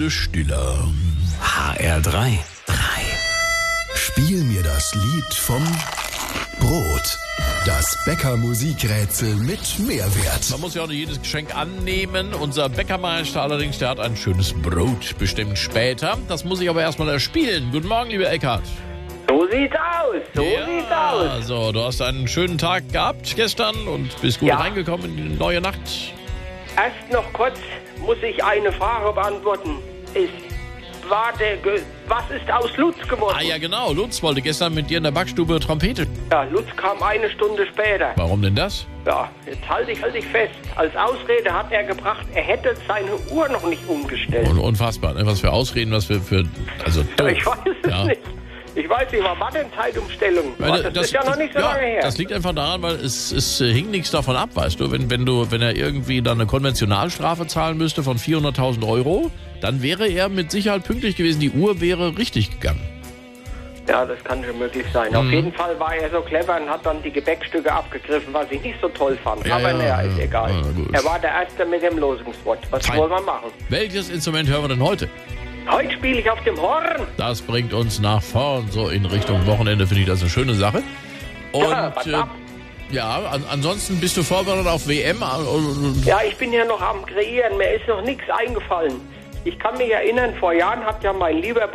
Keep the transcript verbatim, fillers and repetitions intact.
Stunde stiller. H R drei. Spiel mir das Lied vom Brot. Das Bäcker-Musikrätsel mit Mehrwert. Man muss ja auch nicht jedes Geschenk annehmen. Unser Bäckermeister allerdings, der hat ein schönes Brot bestimmt später. Das muss ich aber erstmal erspielen. Guten Morgen, lieber Eckhard. So sieht's aus, so ja, sieht's aus. So, du hast einen schönen Tag gehabt gestern und bist gut Ja. reingekommen in die neue Nacht. Erst noch kurz muss ich eine Frage beantworten. Ist, war der, Ge was ist aus Lutz geworden? Ah ja, genau. Lutz wollte gestern mit dir in der Backstube Trompete. Ja, Lutz kam eine Stunde später. Warum denn das? Ja, jetzt halte ich, halte ich fest. Als Ausrede hat er gebracht, er hätte seine Uhr noch nicht umgestellt. Un unfassbar, ne? Was für Ausreden, was für... für also Ja, doof. ich weiß es Ja. nicht. Ich weiß nicht, was war denn Zeitumstellung? Weil, Das, das ist ja noch nicht so ja, lange her. Das liegt einfach daran, weil es, es äh, hing nichts davon ab, weißt du. Wenn, wenn du, wenn er irgendwie dann eine Konventionalstrafe zahlen müsste von vierhunderttausend Euro, dann wäre er mit Sicherheit pünktlich gewesen. Die Uhr wäre richtig gegangen. Ja, das kann schon möglich sein. Mhm. Auf jeden Fall war er so clever und hat dann die Gebäckstücke abgegriffen, was ich nicht so toll fand. Ja, Aber ja, naja, ist ja. egal. Ja, gut. Er war der Erste mit dem Losungswort. Was Fein. wollen wir machen? Welches Instrument hören wir denn heute? Heute spiele ich auf dem Horn. Das bringt uns nach vorn, so in Richtung Wochenende, finde ich das eine schöne Sache. Und Ja, was äh, ab? ja, an, ansonsten bist du vorbereitet auf W M? Ja, ich bin hier noch am Kreieren. Mir ist noch nichts eingefallen. Ich kann mich erinnern, vor Jahren hat ja mein lieber